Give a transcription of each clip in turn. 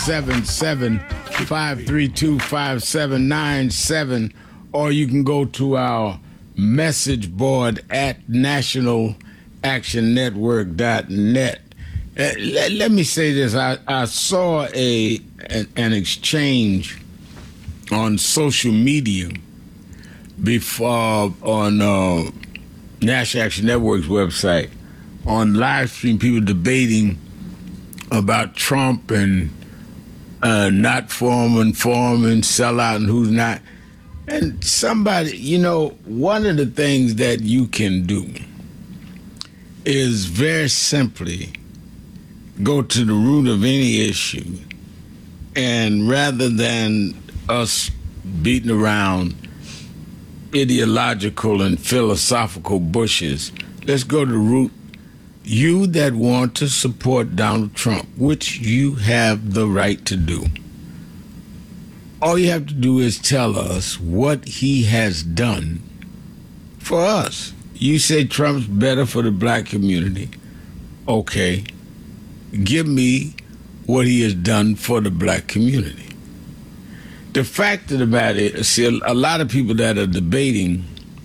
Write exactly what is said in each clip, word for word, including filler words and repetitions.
seven seven, five three two, five seven nine seven, or you can go to our message board at national action network dot net. Uh, let, let me say this. I, I saw a an, an exchange on social media before on uh, National Action Network's website on live stream, people debating about Trump and uh, not forming, forming, sell out, and who's not. And somebody, you know, one of the things that you can do is very simply go to the root of any issue, and rather than us beating around ideological and philosophical bushes, let's go to the root. You that want to support Donald Trump, which you have the right to do, all you have to do is tell us what he has done for us. You say Trump's better for the black community. Okay. Give me what he has done for the black community. The fact of the matter is, see, a lot of people that are debating,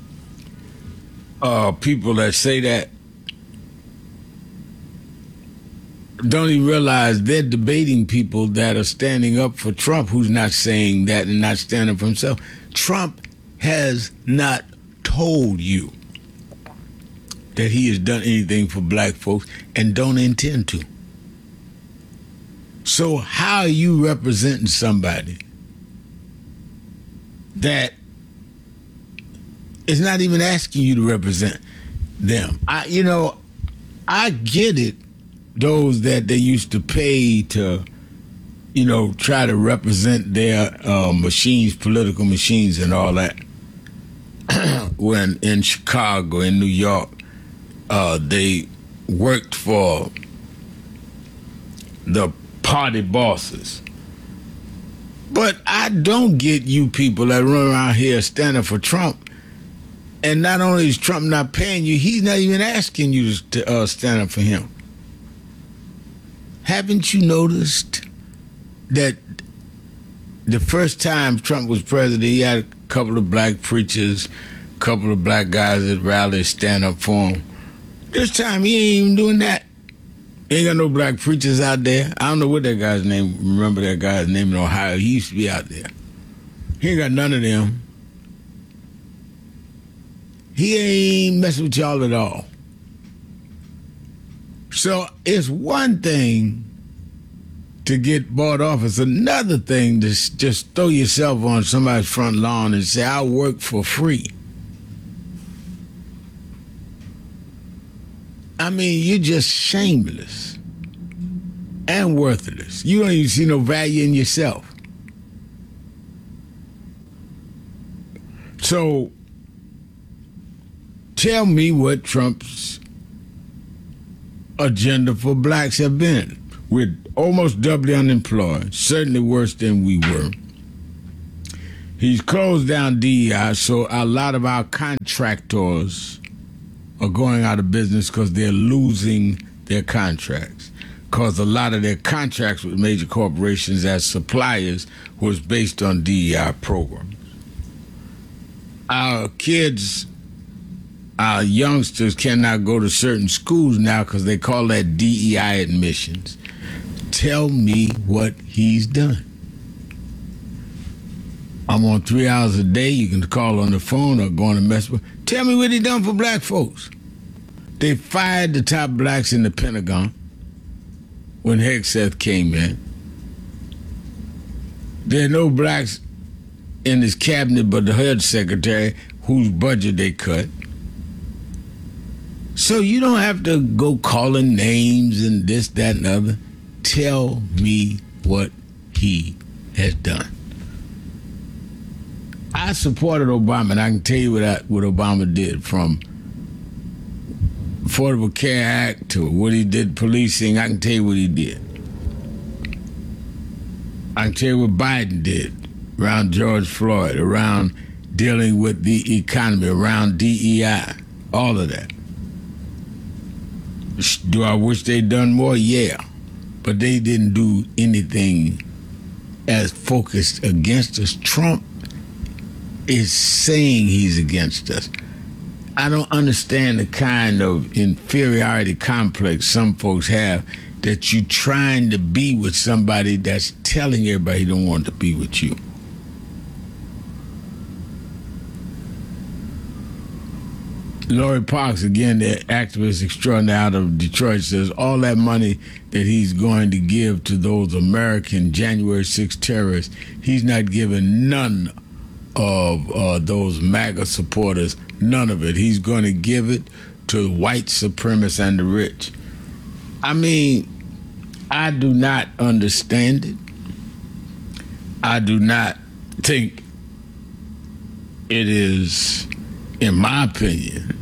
uh, people that say that, don't even realize they're debating people that are standing up for Trump, who's not saying that and not standing up for himself. Trump has not told you that he has done anything for black folks and don't intend to. So how are you representing somebody that is not even asking you to represent them? I, you know, I get it. Those that they used to pay to, you know, try to represent their uh, machines, political machines and all that. When in Chicago, in New York, uh, they worked for the party bosses. But I don't get you people that run around here standing for Trump. And not only is Trump not paying you, he's not even asking you to uh, stand up for him. Haven't you noticed that the first time Trump was president, he had a couple of black preachers, a couple of black guys at rallies stand up for him? This time, he ain't even doing that. He ain't got no black preachers out there. I don't know what that guy's name, remember that guy's name in Ohio. He used to be out there. He ain't got none of them. He ain't messing with y'all at all. So it's one thing to get bought off. It's another thing to just throw yourself on somebody's front lawn and say, I work for free. I mean, you're just shameless and worthless. You don't even see no value in yourself. So tell me what Trump's agenda for blacks have been. We're almost doubly unemployed, certainly worse than we were. He's closed down D E I, so a lot of our contractors are going out of business because they're losing their contracts. Because a lot of their contracts with major corporations as suppliers was based on D E I programs. Our kids, our youngsters cannot go to certain schools now because they call that D E I admissions. Tell me what he's done. I'm on three hours a day. You can call on the phone or go on the message. Tell me what he done for black folks. They fired the top blacks in the Pentagon when Hegseth came in. There are no blacks in his cabinet but the head secretary whose budget they cut. So you don't have to go calling names and this, that, and other. Tell me what he has done. I supported Obama, and I can tell you what, I, what Obama did, from Affordable Care Act to what he did policing. I can tell you what he did. I can tell you what Biden did around George Floyd, around dealing with the economy, around D E I, all of that. Do I wish they'd done more? Yeah. but they didn't do anything as focused against us. Trump is saying he's against us. I don't understand the kind of inferiority complex some folks have that you trying to be with somebody that's telling everybody he don't want to be with you. Lori Parks, again, the activist extraordinaire out of Detroit, says all that money that he's going to give to those American January sixth terrorists, he's not giving none of uh, those MAGA supporters, none of it. He's going to give it to white supremacists and the rich. I mean, I do not understand it. I do not think it is, in my opinion,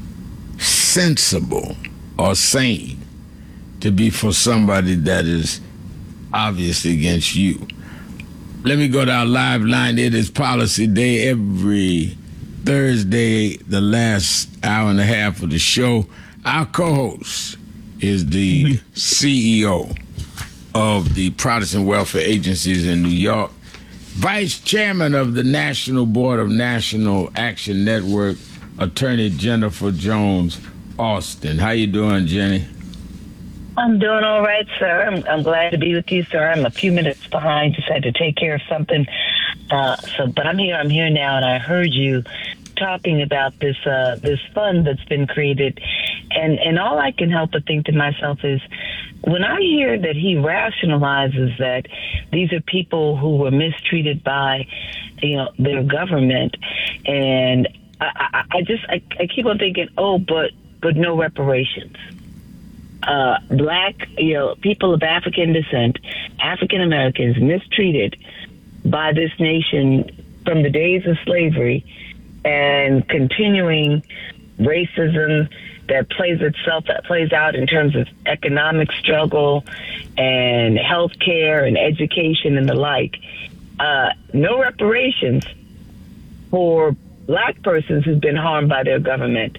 sensible or sane to be for somebody that is obviously against you. Let me go to our live line. It is Policy Day every Thursday, the last hour and a half of the show. Our co-host is the C E O of the Protestant Welfare Agencies in New York, Vice Chairman of the National Board of National Action Network, Attorney Jennifer Jones Austin. How you doing, Jenny? I'm doing all right, sir. I'm, I'm glad to be with you, sir. I'm a few minutes behind. Just had to take care of something. Uh, so, but I'm here. I'm here now, and I heard you talking about this uh, this fund that's been created, and and all I can help but think to myself is, when I hear that he rationalizes that these are people who were mistreated by, you know, their government, and I, I, I just I, I keep on thinking, oh, but but no reparations. Uh, black, you know, people of African descent, African Americans mistreated by this nation from the days of slavery, and continuing racism that plays itself, that plays out in terms of economic struggle and health care and education and the like. Uh, no reparations for black persons who've been harmed by their government,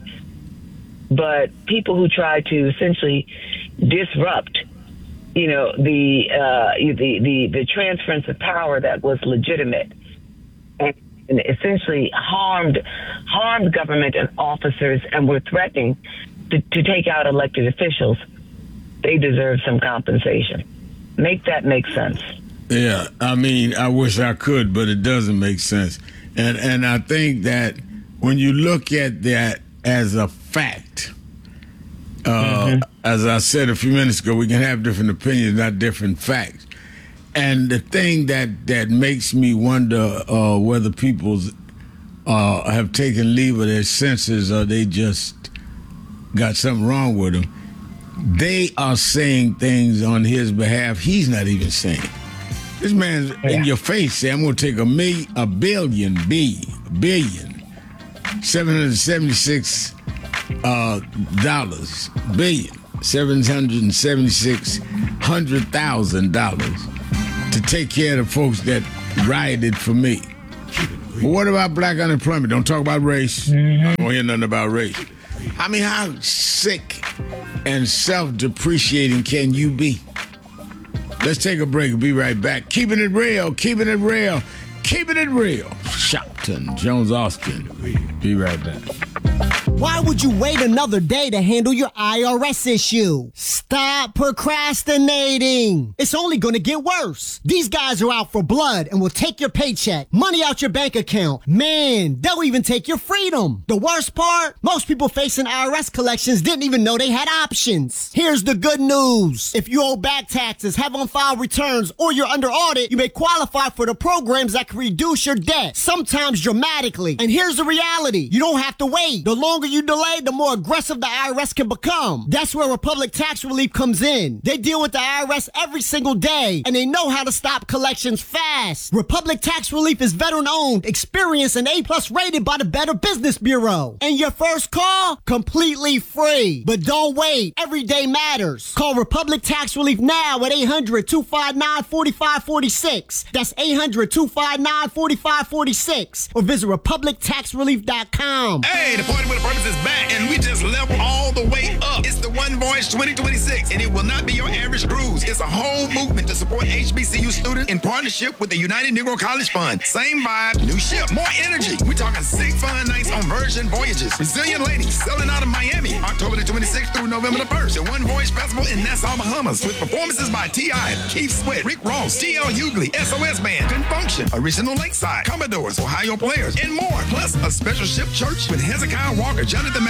but people who try to essentially disrupt, you know, the uh, the, the the transference of power that was legitimate, and, and essentially harmed harmed government and officers, and were threatening to, to take out elected officials. They deserve some compensation. Make that make sense. Yeah, I mean, I wish I could, but it doesn't make sense. And and I think that when you look at that as a fact, uh, mm-hmm. as I said a few minutes ago, we can have different opinions, not different facts. And the thing that, that makes me wonder uh, whether people uh, have taken leave of their senses or they just got something wrong with them, they are saying things on his behalf he's not even saying. This man's yeah. in your face saying, I'm going to take a million, a billion, B, billion, seven hundred seventy-six uh, dollars, billion, seven hundred seventy-six hundred thousand dollars to take care of the folks that rioted for me. But what about black unemployment? Don't talk about race. Mm-hmm. I don't hear nothing about race. I mean, how sick and self-depreciating can you be? Let's take a break and be right back. Keeping it real, keeping it real, keeping it real. Shopton, Jones Austin. Be right back. Why would you wait another day to handle your I R S issue? Stop procrastinating. It's only going to get worse. These guys are out for blood and will take your paycheck, money out your bank account. Man, they'll even take your freedom. The worst part? Most people facing I R S collections didn't even know they had options. Here's the good news. If you owe back taxes, have on-file returns, or you're under audit, you may qualify for the programs that can reduce your debt, sometimes dramatically. And here's the reality. You don't have to wait. The longer you delay, the more aggressive the I R S can become. That's where Republic Tax Relief comes in. They deal with the I R S every single day, and they know how to stop collections fast. Republic Tax Relief is veteran-owned, experienced, and A-plus rated by the Better Business Bureau. And your first call? Completely free. But don't wait. Every day matters. Call Republic Tax Relief now at eight hundred, two five nine, four five four six. That's eight hundred, two five nine, four five four six. Or visit republic tax relief dot com. Hey, the party with a Purpose is back, and we just level all the way up. It's the One Voice twenty twenty-six, and it will not be your average cruise. It's a whole movement to support H B C U students in partnership with the United Negro College Fund. Same vibe, new ship, more energy. We're talking sick fun nights on Virgin Voyages. Brazilian ladies selling out of Miami, October the twenty-sixth through November the first. The One Voice Festival in Nassau, Bahamas, with performances by T I, Keith Sweat, Rick Ross, T L Hughley, S O S Band, Confunction, Original Lakeside, Commodores, Ohio Players, and more. Plus a special ship church with Hezekiah Walker, Jonathan